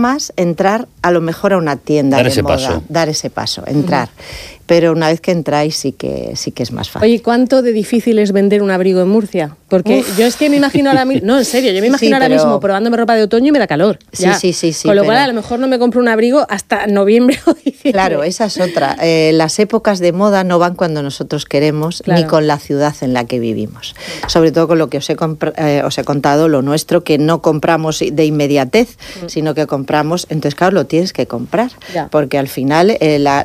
más entrar a lo mejor a una tienda de moda, dar ese paso, entrar. Pero una vez que entráis sí que es más fácil. Oye, ¿cuánto de difícil es vender un abrigo en Murcia? Porque yo es que me imagino ahora mismo, no, en serio, yo me imagino ahora mismo probándome ropa de otoño y me da calor. Sí. Con lo cual a lo mejor no me compro un abrigo hasta noviembre o diciembre. Claro, esa es otra. Las épocas de moda no van cuando nosotros queremos, ni con la ciudad en la que vivimos. Sobre todo con lo que os he contado, lo nuestro, que no compramos de inmediatez, sino que compramos, entonces claro, lo tienes que comprar. Porque al final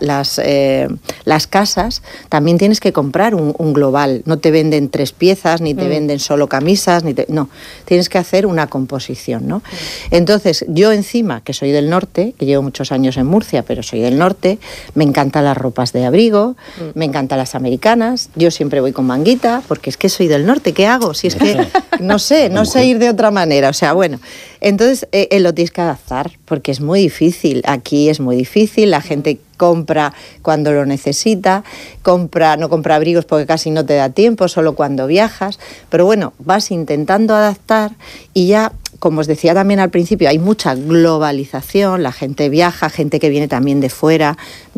las casas también tienes que comprar un global. No te venden 3 piezas, ni te venden solo camisas, no. Tienes que hacer una composición, ¿no? Entonces, yo encima, que soy del norte, que llevo muchos años en Murcia, pero soy del norte, me encantan las ropas de abrigo, me encantan las americanas, yo siempre voy con manguita, porque es que soy del norte, ¿qué hago? Si es que no sé ir de otra manera, o sea, bueno. Entonces, lo tienes que adaptar, porque es muy difícil. Aquí es muy difícil, la gente compra cuando lo necesita, no compra abrigos porque casi no te da tiempo, solo cuando viajas, pero bueno, vas intentando adaptar y ya, como os decía también al principio, hay mucha globalización, la gente viaja, gente que viene también de fuera.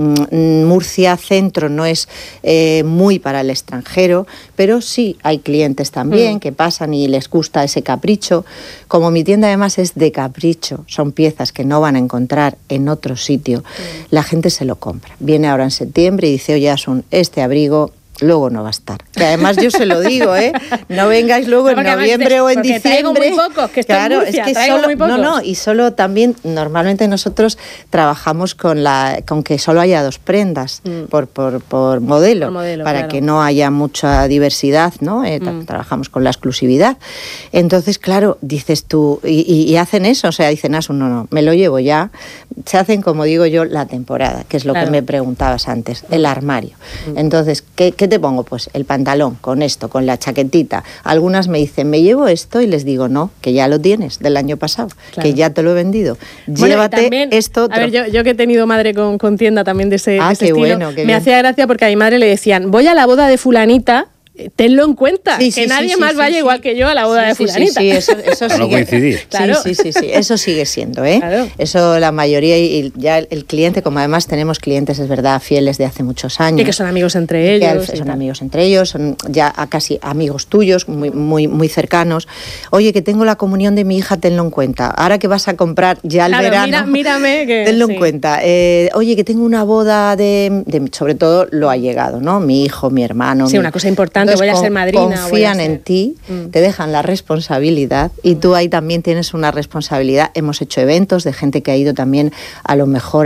Murcia centro no es muy para el extranjero, pero sí hay clientes también que pasan y les gusta ese capricho. Como mi tienda además es de capricho, son piezas que no van a encontrar en otro sitio, la gente se lo compra. Viene ahora en septiembre y dice, oye, Asun, este abrigo luego no va a estar. Que además yo se lo digo, no vengáis luego en noviembre o en diciembre. Traigo muy pocos, que claro, Murcia, es que solo, muy pocos. Y solo también, normalmente nosotros trabajamos con que solo haya 2 prendas por modelo, para que no haya mucha diversidad, ¿no? Trabajamos con la exclusividad. Entonces, claro, dices tú, y hacen eso, o sea, dicen, no, me lo llevo ya. Se hacen, como digo yo, la temporada, que es lo que me preguntabas antes, el armario. Entonces, ¿qué te pongo? Pues el pantalón, con esto, con la chaquetita. Algunas me dicen, me llevo esto, y les digo, no, que ya lo tienes del año pasado, que ya te lo he vendido. Llévate también, esto otro. A ver, yo que he tenido madre con tienda también de ese estilo, bueno, me hacía gracia porque a mi madre le decían, voy a la boda de fulanita, tenlo en cuenta, que nadie más vaya igual que yo a la boda de fulanita. Sí, eso sigue. No coincidir. Claro. Sí, eso sigue siendo, Claro. Eso la mayoría, y ya el cliente, como además tenemos clientes, es verdad, fieles de hace muchos años. Y que son amigos entre ellos. Son amigos entre ellos, son ya casi amigos tuyos, muy cercanos. Oye, que tengo la comunión de mi hija, tenlo en cuenta. Ahora que vas a comprar ya el verano, mírame que, tenlo en cuenta. Oye, que tengo una boda de sobre todo lo allegado, ¿no? Mi hijo, mi hermano. Sí, una cosa importante. Entonces, voy a ser madrina. Confían en ti, te dejan la responsabilidad y tú ahí también tienes una responsabilidad. Hemos hecho eventos de gente que ha ido también a lo mejor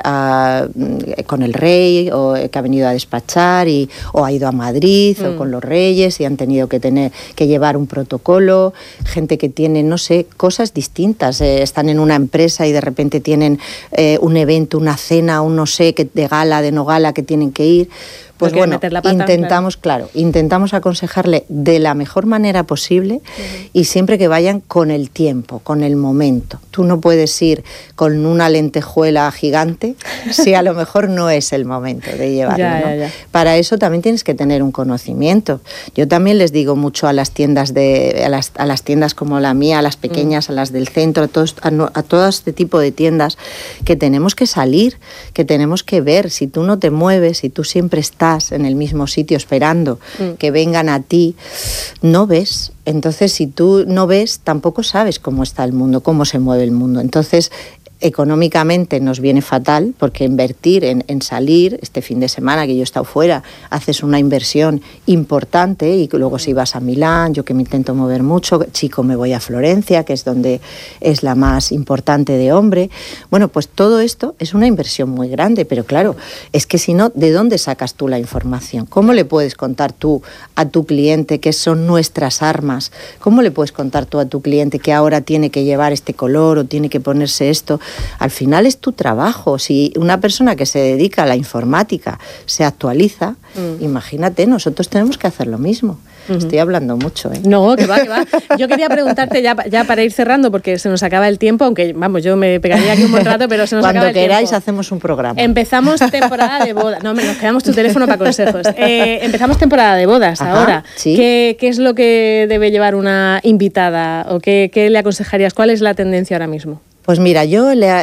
con el rey, o que ha venido a despachar o ha ido a Madrid o con los reyes y han tenido que llevar un protocolo. Gente que tiene, no sé, cosas distintas. Están en una empresa y de repente tienen un evento, una cena, un no sé, de gala, de no gala, que tienen que ir. Pues bueno, intentamos aconsejarle de la mejor manera posible y siempre que vayan con el tiempo, con el momento. Tú no puedes ir con una lentejuela gigante si a lo mejor no es el momento de llevarlo, ¿no? Ya. Para eso también tienes que tener un conocimiento. Yo también les digo mucho a las tiendas a las tiendas como la mía, a las pequeñas, a las del centro, a todo este tipo de tiendas, que tenemos que salir, que tenemos que ver. Si tú no te mueves, si tú siempre estás en el mismo sitio esperando que vengan a ti, no ves. Entonces, si tú no ves, tampoco sabes cómo está el mundo, cómo se mueve el mundo. Entonces, económicamente nos viene fatal, porque invertir en salir este fin de semana que yo he estado fuera, haces una inversión importante, y luego si vas a Milán, yo que me intento mover mucho, chico, me voy a Florencia, que es donde es la más importante de hombre. Bueno, pues todo esto es una inversión muy grande, pero claro, es que si no, ¿de dónde sacas tú la información? ¿Cómo le puedes contar tú a tu cliente que son nuestras armas? ¿Cómo le puedes contar tú a tu cliente que ahora tiene que llevar este color o tiene que ponerse esto? Al final es tu trabajo. Si una persona que se dedica a la informática se actualiza, imagínate, nosotros tenemos que hacer lo mismo. Estoy hablando mucho, No, que va. Yo quería preguntarte ya para ir cerrando, porque se nos acaba el tiempo, aunque, vamos, yo me pegaría aquí un buen rato, pero se nos acaba el tiempo. Cuando queráis hacemos un programa. Empezamos temporada de bodas. No, nos quedamos tu teléfono para consejos. Empezamos temporada de bodas. Ajá, ahora. Sí. ¿Qué es lo que debe llevar una invitada? ¿O qué le aconsejarías? ¿Cuál es la tendencia ahora mismo? Pues mira, yo